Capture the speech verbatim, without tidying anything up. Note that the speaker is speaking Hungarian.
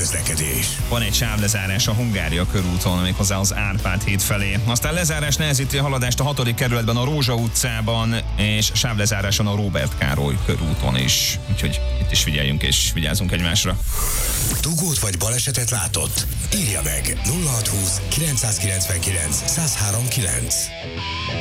közlekedés. Van egy sávlezárás a Hungária körúton, méghozzá az Árpád híd felé. Aztán lezárás nehezíti a haladást a hatodik kerületben a Rózsa utcában, és sávlezáráson a Róbert Károly körúton is. Úgyhogy itt is figyeljünk és vigyázzunk egymásra. Dugót vagy balesetet látott? Írja meg nulla hat húsz kilencszázkilencvenkilenc száz három kilenc.